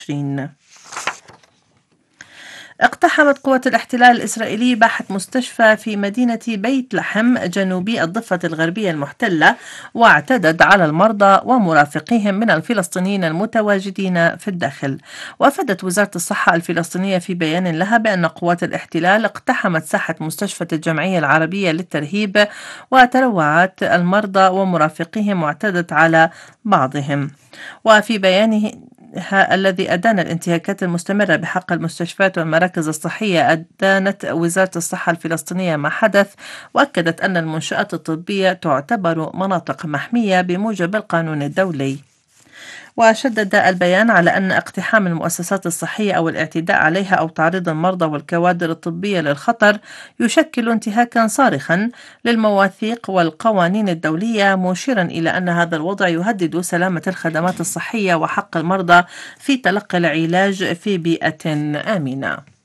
اقتحمت قوات الاحتلال الإسرائيلي باحة مستشفى في مدينة بيت لحم جنوبي الضفة الغربية المحتلة، واعتدت على المرضى ومرافقيهم من الفلسطينيين المتواجدين في الداخل. وأفادت وزارة الصحة الفلسطينية في بيان لها بأن قوات الاحتلال اقتحمت ساحة مستشفى الجمعية العربية للترهيب وتروعت المرضى ومرافقيهم واعتدت على بعضهم. وفي بيانه الذي أدان الانتهاكات المستمرة بحق المستشفيات والمراكز الصحية، أدانت وزارة الصحة الفلسطينية ما حدث، وأكدت أن المنشآت الطبية تعتبر مناطق محمية بموجب القانون الدولي. وشدد البيان على أن اقتحام المؤسسات الصحية أو الاعتداء عليها أو تعريض المرضى والكوادر الطبية للخطر يشكل انتهاكا صارخا للمواثيق والقوانين الدولية، مشيرا إلى أن هذا الوضع يهدد سلامة الخدمات الصحية وحق المرضى في تلقي العلاج في بيئة آمنة.